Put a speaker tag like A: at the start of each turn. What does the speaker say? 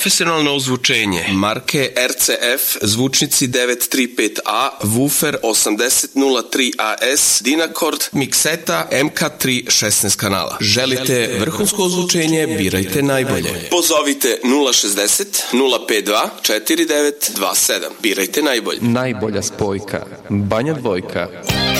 A: Profesionalno ozvučenje marke RCF, zvučnici 935A, woofer 8003 AS, Dynacord, mikseta MK3 16 kanala. Želite vrhunsko ozvučenje, birajte najbolje. Pozovite 060 052 4927. Birajte najbolje.
B: Najbolja spojka, Banja Dvojka.